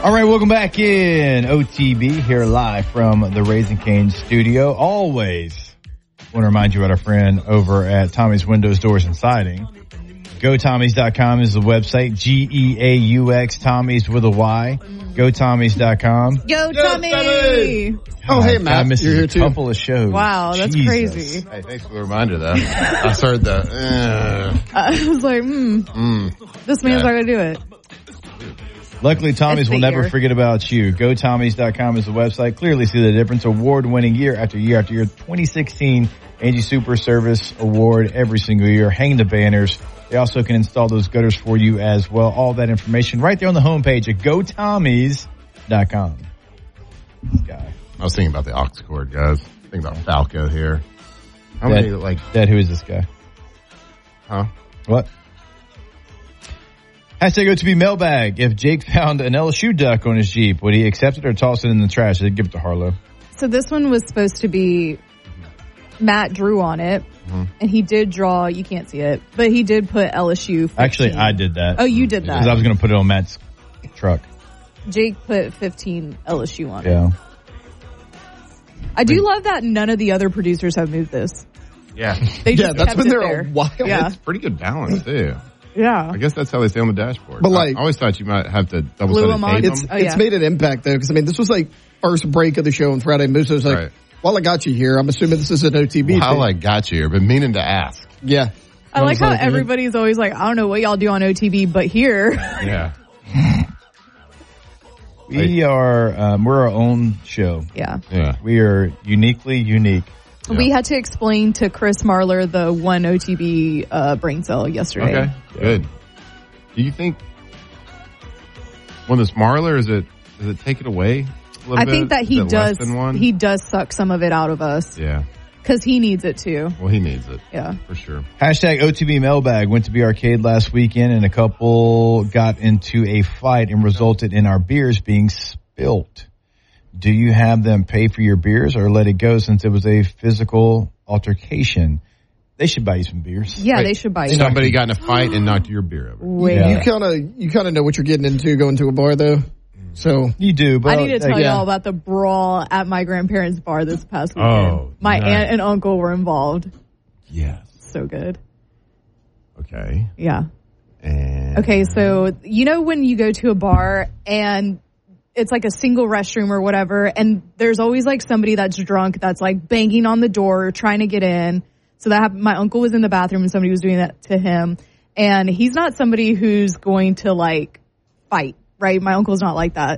All right, welcome back in OTB here live from the Raising Cane's studio. Always want to remind you about our friend over at Tommy's Windows, Doors, and Siding. GoTommys.com is the website. G-E-A-U-X, Tommy's with a Y. GoTommys.com. Go, Tommy! Oh, hey, Matt. You're here, too. A couple of shows. Wow, that's Jesus. crazy. Hey, thanks for the reminder, though. I started the, I was like, this man's not going to do it. Luckily, Tommy's will never forget about you. GoTommys.com is the website. Clearly see the difference. Award-winning year after year after year. 2016 Angie Super Service Award every single year. Hang the banners. They also can install those gutters for you as well. All that information right there on the homepage at GoTommys.com. This guy. I was thinking about the aux cord, guys. Thinking about Falco here. How many, like... Dad, who is this guy? Huh? What? Hashtag OTB mailbag. If Jake found an LSU duck on his Jeep, would he accept it or toss it in the trash? I'd give it to Harlow. So this one was supposed to be, Matt drew on it, and he did draw, you can't see it, but he did put LSU 15. Actually, I did that. Oh, you did that. Because I was going to put it on Matt's truck. Jake put 15 LSU on Yeah. it. I do love that none of the other producers have moved this. Yeah. They just that's kept been it there a while. Yeah. It's pretty good balance, too. Yeah. I guess that's how they stay on the dashboard. But, like, I always thought you might have to double Glue sided them on? tape It's them. it's made an impact, though, because, I mean, this was like first break of the show on Friday. Musa was like, Right. while I got you here, I'm assuming this is an OTB How thing. I got you here, but meaning to ask. Yeah. I like how everybody's always like, I don't know what y'all do on OTB, but here. Yeah. We are, we're our own show. Yeah. Yeah. We are uniquely unique. Yeah. We had to explain to Chris Marler the one OTB brain cell yesterday. Okay. Good. Do you think when this Marler, does it take it away a little I bit? think that Is he it does. less than one? He does suck some of it out of us Yeah. because he needs it too. Well, he needs it. Yeah. For sure. Hashtag OTB mailbag. Went to be arcade last weekend and a couple got into a fight and resulted in our beers being spilt. Do you have them pay for your beers or let it go since it was a physical altercation? They should buy you some beers. Yeah, Wait, they should buy you. Somebody got in a fight and knocked your beer over. Wait. Yeah. You kind of know what you're getting into going to a bar, though. So You do, but I need to tell yeah. y'all about the brawl at my grandparents' bar this past weekend. Oh, my nice. aunt and uncle were involved. Yes. So good. Okay. Yeah. And Okay, so you know when you go to a bar and it's like a single restroom or whatever, and there's always like somebody that's drunk that's like banging on the door trying to get in. So that happened. My uncle was in the bathroom and somebody was doing that to him, and he's not somebody who's going to like fight, right? My uncle's not like that.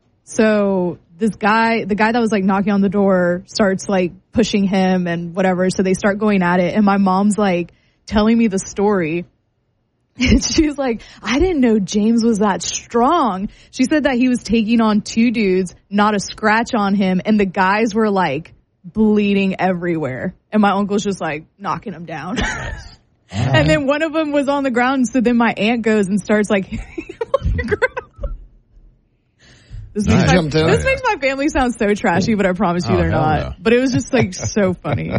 So this guy, the guy that was like knocking on the door, starts like pushing him and whatever. So they start going at it, and my mom's like telling me the story. And she's like, I didn't know James was that strong. She said that he was taking on two dudes, not a scratch on him, and the guys were like bleeding everywhere. And my uncle's just like knocking him down. And then one of them was on the ground, so then my aunt goes and starts like hitting him on the ground. This makes my family sound so trashy, but I promise you they're hell not. no. But it was just like so funny.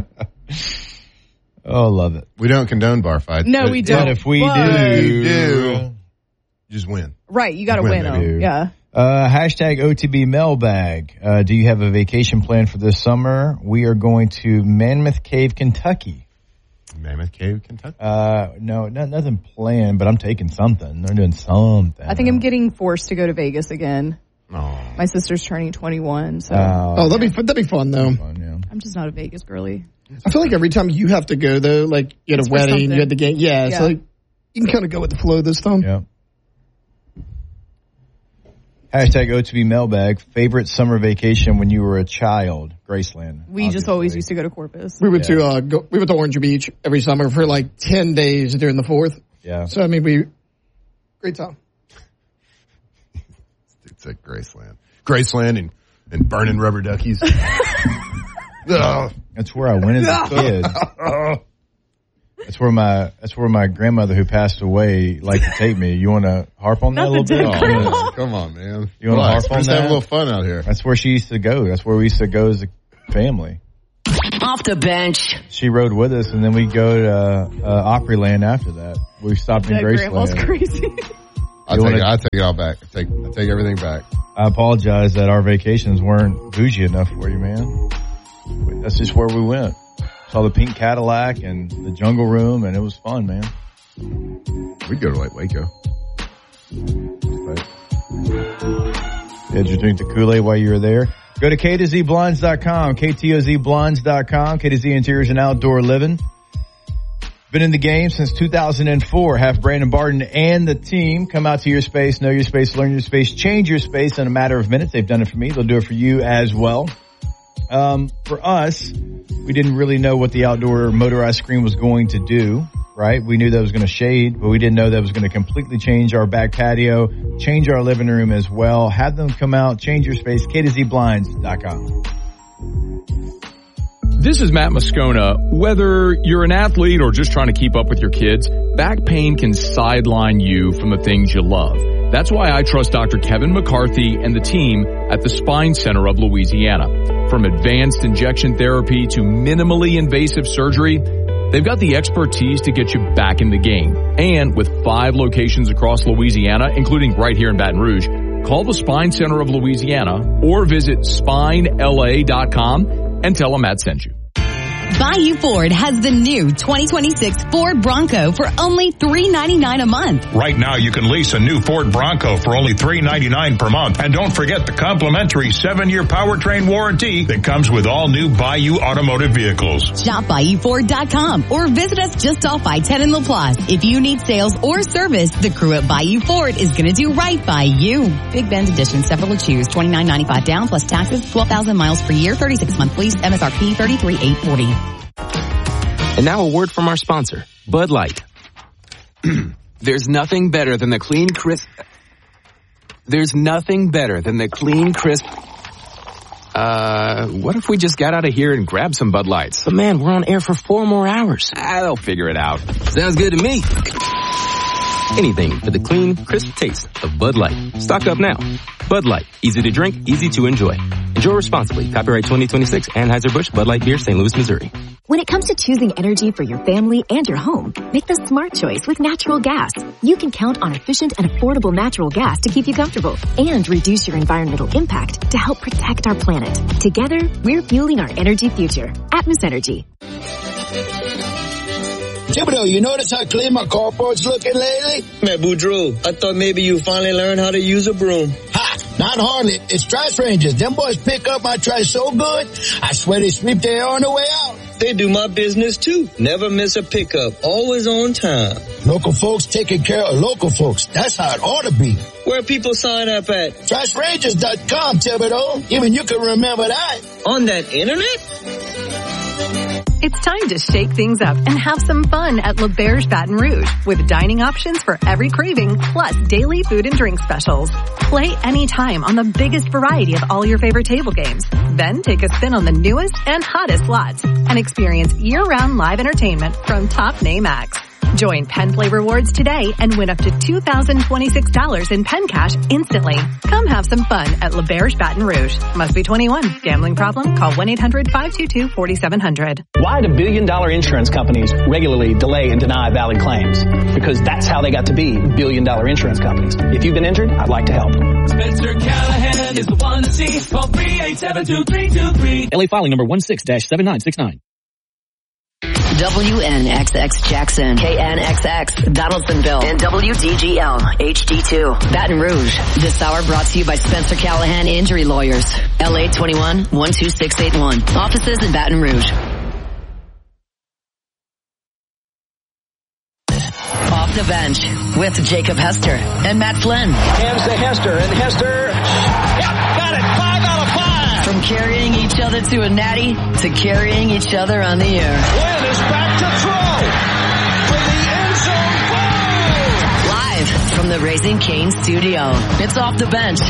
oh, love it. we don't condone bar fights. No, but we don't. But if we do, just win. Right, you got to win them. Yeah. Hashtag OTB mailbag. Do you have a vacation plan for this summer? We are going to Mammoth Cave, Kentucky. Mammoth Cave, Kentucky. No, nothing planned, but I'm taking something. They're doing something. I think I'm getting forced to go to Vegas again. Oh. My sister's turning 21, so that'd be fun though. I'm just not a Vegas girly. I feel like every time you have to go though, like you had It's a for wedding, something. you had the game. Yeah, Yeah. so like you can kind of go with the flow this time. Yeah. Hashtag OTB mailbag. Favorite summer vacation when you were a child? Graceland. We just always used to go to Corpus. We went to we went to Orange Beach every summer for like 10 days during the 4th. Yeah. So I mean, great time. It's at Graceland and burning rubber duckies. Ugh. That's where I went as a kid. That's where my grandmother who passed away liked to take me. You want to harp on that a little bit? Oh, come on, man. You want to harp on Just that? have a little fun out here. That's where she used to go. That's where we used to go as a family. Off the bench. She rode with us, and then we go to Opryland after that. We stopped in That grandma's Graceland. crazy. I take it all back. I take everything back. I apologize that our vacations weren't bougie enough for you, man. That's just where we went. Saw the pink Cadillac and the jungle room, and it was fun, man. We'd go to like Waco. Did you drink the Kool-Aid while you were there? Go to KTOZBlinds.com, KTOZBlinds.com, KTZ Interiors and Outdoor Living. Been in the game since 2004. Have Brandon Barton and the team come out to your space, know your space, learn your space, change your space in a matter of minutes. They've done it for me. They'll do it for you as well. For us, we didn't really know what the outdoor motorized screen was going to do, right? We knew that it was going to shade, but we didn't know that it was going to completely change our back patio, change our living room as well. Have them come out, change your space, KTOZBlinds.com. This is Matt Moscona. Whether you're an athlete or just trying to keep up with your kids, back pain can sideline you from the things you love. That's why I trust Dr. Kevin McCarthy and the team at the Spine Center of Louisiana. From advanced injection therapy to minimally invasive surgery, they've got the expertise to get you back in the game. And with 5 locations across Louisiana, including right here in Baton Rouge, call the Spine Center of Louisiana or visit spinela.com and tell them Matt sent you. Bayou Ford has the new 2026 Ford Bronco for only $399 a month. Right now, you can lease a new Ford Bronco for only $399 per month. And don't forget the complimentary 7-year powertrain warranty that comes with all new Bayou automotive vehicles. Shop BayouFord.com or visit us just off I-10 in LaPlace. If you need sales or service, the crew at Bayou Ford is going to do right by you. Big Bend Edition, several to choose, $29.95 down plus taxes, 12,000 miles per year, 36-month lease, MSRP $33,840. And now a word from our sponsor, Bud Light. There's nothing better than the clean, crisp... what if we just got out of here and grabbed some Bud Lights? But man, we're on air for 4 more hours. They'll figure it out. Sounds good to me. Anything for the clean, crisp taste of Bud Light. Stock up now. Bud Light. Easy to drink, easy to enjoy. Enjoy responsibly. Copyright 2026, Anheuser-Busch, Bud Light Beer, St. Louis, Missouri. When it comes to choosing energy for your family and your home, make the smart choice with natural gas. You can count on efficient and affordable natural gas to keep you comfortable and reduce your environmental impact to help protect our planet. Together, we're fueling our energy future. Atmos Energy. Thibodeau, you notice how clean my carport's looking lately? Man, Boudreaux, I thought maybe you finally learned how to use a broom. Ha! Not hardly. It's Trash Rangers. Them boys pick up my trash so good, I swear they sweep their hair on the way out. They do my business too. Never miss a pickup. Always on time. Local folks taking care of local folks. That's how it ought to be. Where people sign up at? TrashRangers.com, Thibodeau. Even you can remember that. On that internet? It's time to shake things up and have some fun at L'Auberge Baton Rouge with dining options for every craving plus daily food and drink specials. Play anytime on the biggest variety of all your favorite table games. Then take a spin on the newest and hottest slots and experience year-round live entertainment from top name acts. Join Penn Play Rewards today and win up to $2,026 in Penn Cash instantly. Come have some fun at L'Auberge Baton Rouge. Must be 21. Gambling problem? Call 1-800-522-4700. Why do billion-dollar insurance companies regularly delay and deny valid claims? Because that's how they got to be billion-dollar insurance companies. If you've been injured, I'd like to help. Spencer Callahan is the one to see. Call 387-2323. LA filing number 16-7969. WNXX Jackson, KNXX Donaldsonville, and WDGL HD2 Baton Rouge. This hour brought to you by Spencer Callahan Injury Lawyers. LA 21-12681. Offices in Baton Rouge. Off the bench with Jacob Hester and Matt Flynn. Hands to Hester, and Hester, yep, got it, 5 out of 5. From carrying each other to a natty to carrying each other on the air. Lynn is back to throw for the end zone goal. Live from the Raising Cane studio. It's Off the Bench.